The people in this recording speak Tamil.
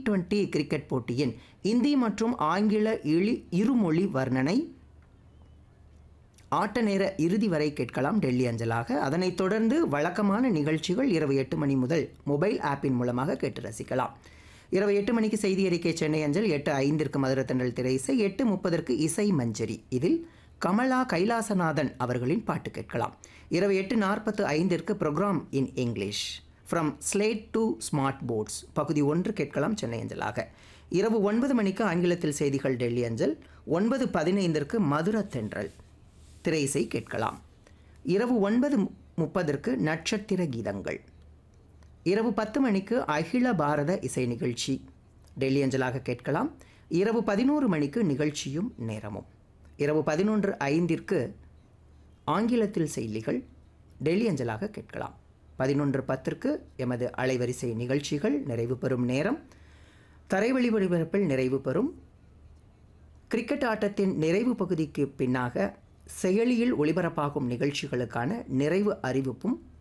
T20 கிரிக்கெட் போட்டியின் இந்தி மற்றும் ஆங்கில இருமொழி வர்ணனை ஆட்ட நேர இறுதி வரை கேட்கலாம் டெல்லி அஞ்சலாக. அதனைத் தொடர்ந்து வழக்கமான நிகழ்ச்சிகள் இரவு 8 மணி முதல் மொபைல் ஆப்பின் மூலமாக கேட்டு ரசிக்கலாம். இரவு 8 மணிக்கு செய்தி அறிக்கை சென்னை அஞ்சல், 8:05 மதுரை தென்றல் திரை இசை, 8:30 இசை மஞ்சரி. இதில் கமலா கைலாசநாதன் அவர்களின் பாட்டு கேட்கலாம். இரவு 8:45 program in English from slate to smart ports பகுதி 1 கேட்கலாம் சென்னை அஞ்சலாக. இரவு 9 மணிக்கு ஆங்கிலத்தில் செய்திகள் டெல்லி அஞ்சல், 9:15 மதுரை தென்றல் திரை இசை கேட்கலாம். இரவு 9:30 நட்சத்திர கீதங்கள். இரவு 10 மணிக்கு அகில பாரத இசை நிகழ்ச்சி டெல்லி அஞ்சலாக கேட்கலாம். இரவு 11 மணிக்கு நிகழ்ச்சியும் நேரமும். இரவு 11:05 ஆங்கிலத்தில் செய்திகள் டெல்லி அஞ்சலாக கேட்கலாம். 11:10 எமது அலைவரிசை நிகழ்ச்சிகள் நிறைவு பெறும் நேரம். தரைவழி ஒளிபரப்பில் நிறைவு பெறும் கிரிக்கெட் ஆட்டத்தின் நிறைவு பகுதிக்கு பின்னாக செயலியில் ஒளிபரப்பாகும் நிகழ்ச்சிகளுக்கான நிறைவு அறிவிப்பும்